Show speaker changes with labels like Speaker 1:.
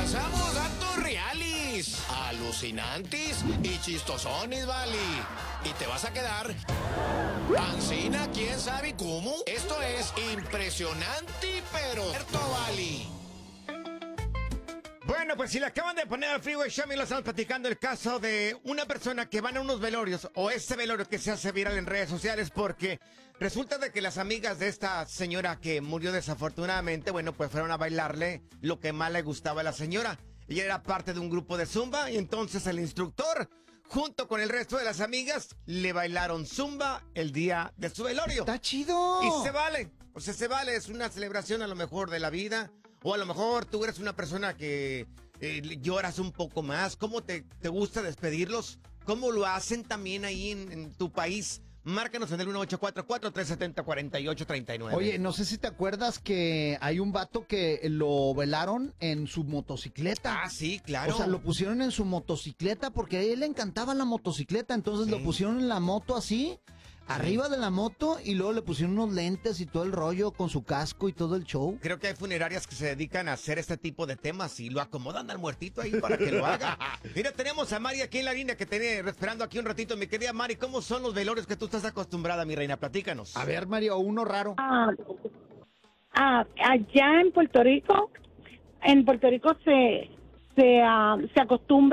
Speaker 1: Revisamos datos reales, alucinantes y chistosones, vale. Y te vas a quedar ancina, quién sabe cómo. Esto es impresionante, pero cierto, vale.
Speaker 2: Bueno, pues si le acaban de poner al Freeway Show, lo estamos platicando el caso de una persona que van a unos velorios, o ese velorio que se hace viral en redes sociales, porque resulta de que las amigas de esta señora que murió desafortunadamente, bueno, pues fueron a bailarle lo que más le gustaba a la señora. Ella era parte de un grupo de zumba y entonces el instructor, junto con el resto de las amigas, le bailaron zumba el día de su velorio.
Speaker 3: ¡Está chido!
Speaker 2: Y se vale, o sea, se vale, es una celebración a lo mejor de la vida. O a lo mejor tú eres una persona que lloras un poco más. ¿Cómo te gusta despedirlos? ¿Cómo lo hacen también ahí en tu país? Márcanos en el 1844-370-4839.
Speaker 3: Oye, no sé si te acuerdas que hay un vato que lo velaron en su motocicleta.
Speaker 2: Ah, sí, claro.
Speaker 3: O sea, lo pusieron en su motocicleta porque a él le encantaba la motocicleta. Entonces
Speaker 2: Sí.
Speaker 3: lo pusieron en la moto así, arriba de la moto, y luego le pusieron unos lentes y todo el rollo con su casco y todo el show.
Speaker 2: Creo que hay funerarias que se dedican a hacer este tipo de temas y lo acomodan al muertito ahí para que lo haga. Mira, tenemos a Mari aquí en la línea que tiene esperando aquí un ratito. Mi querida Mari, ¿cómo son los velorios que tú estás acostumbrada, mi reina? Platícanos.
Speaker 3: A ver, Mario, uno raro.
Speaker 4: Allá en Puerto Rico se acostumbra